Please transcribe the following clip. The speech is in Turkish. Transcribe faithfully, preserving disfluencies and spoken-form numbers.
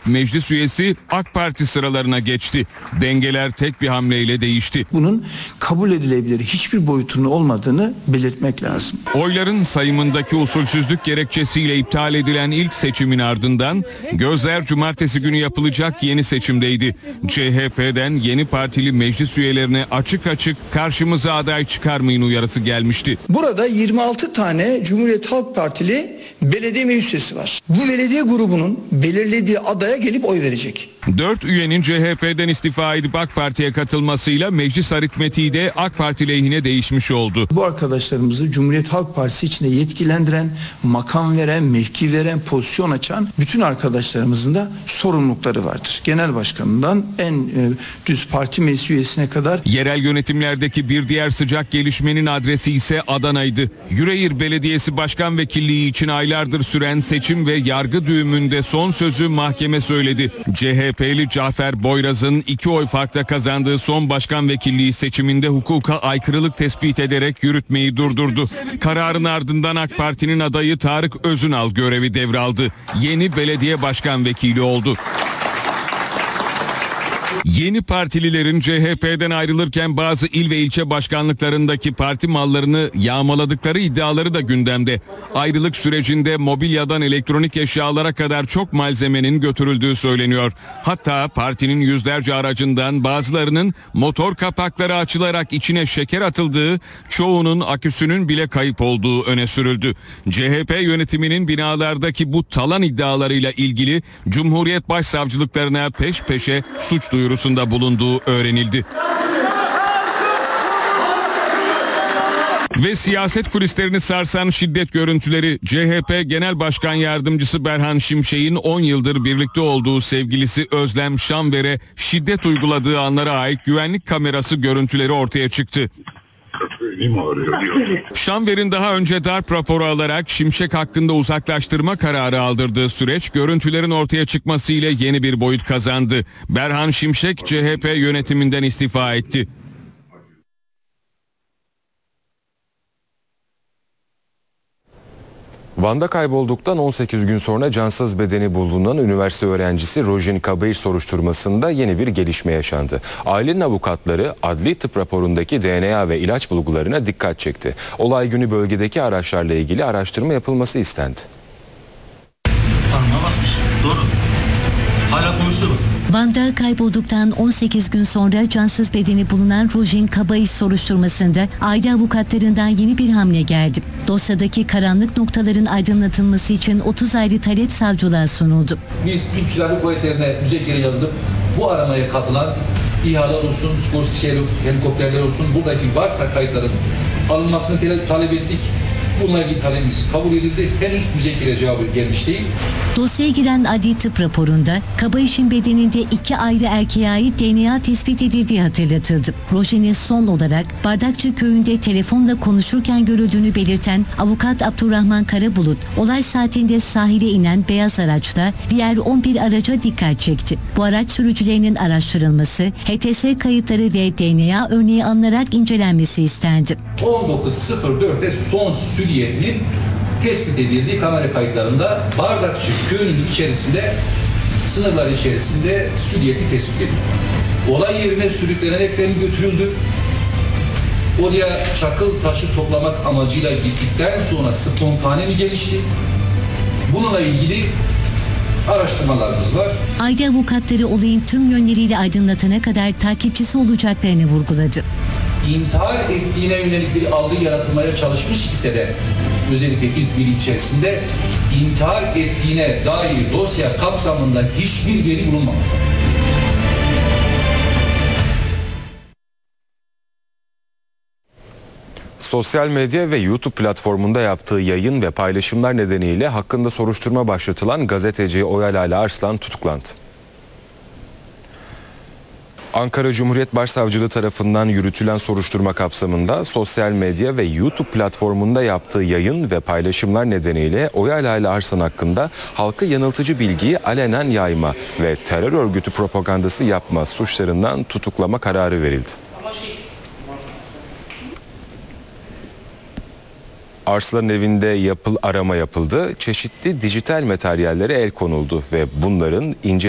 Meclis üyesi AK Parti sıralarına geçti. Dengeler tek bir hamleyle değişti. Bunun kabul edilebilir hiçbir boyutunun olmadığını belirtmek lazım. Oyların sayımındaki usulsüzlük gerekçesiyle iptal edilen ilk seçimin ardından gözler cumartesi günü yapılacak yeni seçimdeydi. C H P'den yeni partili meclis üyelerine açık açık karşımıza aday çıkarmayın uyarısı gelmişti. Burada yirmi altı tane Cumhuriyet Halk Partili belediye meclis üyesi var. Bu belediye grubunun belirlediği adaya gelip oy verecek. Dört üyenin C H P'den istifa edip AK Parti'ye katılmasıyla meclis aritmetiği de AK Parti lehine değişmiş oldu. Bu arkadaşlarımızı Cumhuriyet Halk Partisi içinde yetkilendiren, makam veren, mevki veren, pozisyon açan bütün arkadaşlarımızın da sorumlulukları vardır. Genel başkanından en e, düz parti meclis üyesine kadar. Yerel yönetimlerdeki bir diğer sıcak gelişmenin adresi ise Adana'ydı. Yüreğir Belediyesi Başkan Vekilliği için aylardır süren seçim ve yargı düğümünde son sözü mahkeme söyledi. C H P'li Cafer Boyraz'ın iki oy farkla kazandığı son başkan vekilliği seçiminde hukuka aykırılık tespit ederek yürütmeyi durdurdu. Kararın ardından AK Parti'nin adayı Tarık Özünal görevi devraldı. Yeni belediye başkan vekili oldu. Yeni partililerin C H P'den ayrılırken bazı il ve ilçe başkanlıklarındaki parti mallarını yağmaladıkları iddiaları da gündemde. Ayrılık sürecinde mobilyadan elektronik eşyalara kadar çok malzemenin götürüldüğü söyleniyor. Hatta partinin yüzlerce aracından bazılarının motor kapakları açılarak içine şeker atıldığı, çoğunun aküsünün bile kayıp olduğu öne sürüldü. C H P yönetiminin binalardaki bu talan iddialarıyla ilgili Cumhuriyet Başsavcılıklarına peş peşe suç duyurusunda bulunduğu öğrenildi. Ve siyaset kulislerini sarsan şiddet görüntüleri. C H P Genel Başkan Yardımcısı Berhan Şimşek'in on yıldır birlikte olduğu sevgilisi Özlem Şanver'e şiddet uyguladığı anlara ait güvenlik kamerası görüntüleri ortaya çıktı. Şanver'in daha önce darp raporu alarak Şimşek hakkında uzaklaştırma kararı aldırdığı süreç görüntülerin ortaya çıkmasıyla yeni bir boyut kazandı. Berhan Şimşek C H P yönetiminden istifa etti. Van'da kaybolduktan on sekiz gün sonra cansız bedeni bulunan üniversite öğrencisi Rojin Kabayir soruşturmasında yeni bir gelişme yaşandı. Ailenin avukatları adli tıp raporundaki D N A ve ilaç bulgularına dikkat çekti. Olay günü bölgedeki araçlarla ilgili araştırma yapılması istendi. Parmağa basmış. Doğru. Hala konuşuyor. Van'da kaybolduktan on sekiz gün sonra cansız bedeni bulunan Rojin Kabayir soruşturmasında aile avukatlarından yeni bir hamle geldi. Dosyadaki karanlık noktaların aydınlatılması için otuz ayrı talep savcılığa sunuldu. Biz Türk Silahlı Kuvvetleri'ne müzekkere yazılıp bu aramaya katılan İHA'lar olsun, Skorsky helikopterler olsun, buradaki varsa kayıtların alınmasını talep ettik. Bununla ilgili talebimiz kabul edildi. Henüz müzekkere cevabı gelmiş değil. Dosyaya giren adli tıp raporunda Kabayir'in bedeninde iki ayrı erkeğe ait D N A tespit edildiği hatırlatıldı. Rojin'in son olarak Bardakçı köyünde telefonla konuşurken görüldüğünü belirten avukat Abdurrahman Karabulut, olay saatinde sahile inen beyaz araçta diğer on bir araca dikkat çekti. Bu araç sürücülerinin araştırılması, H T S kayıtları ve D N A örneği alınarak incelenmesi istendi. on dokuz sıfır dörtte son süliyetinin tespit edildiği kamera kayıtlarında Bardakçı köyünün içerisinde, sınırlar içerisinde süliyeti tespit edildi. Olay yerine sürüklenerekten götürüldü. Oraya çakıl taşı toplamak amacıyla gittikten sonra spontane mi gelişti? Bununla ilgili araştırmalarımız var. Aile avukatları olayın tüm yönleriyle aydınlatana kadar takipçisi olacaklarını vurguladı. İntihar ettiğine yönelik bir algı yaratılmaya çalışmış ise de özellikle ilk bir içerisinde intihar ettiğine dair dosya kapsamında hiçbir veri bulunmamaktadır. Sosyal medya ve YouTube platformunda yaptığı yayın ve paylaşımlar nedeniyle hakkında soruşturma başlatılan gazeteci Oya Lale Arslan tutuklandı. Ankara Cumhuriyet Başsavcılığı tarafından yürütülen soruşturma kapsamında sosyal medya ve YouTube platformunda yaptığı yayın ve paylaşımlar nedeniyle Oya Lale Arslan hakkında halkı yanıltıcı bilgiyi alenen yayma ve terör örgütü propagandası yapma suçlarından tutuklama kararı verildi. Arslan'ın evinde yapıl arama yapıldı, çeşitli dijital materyallere el konuldu ve bunların ince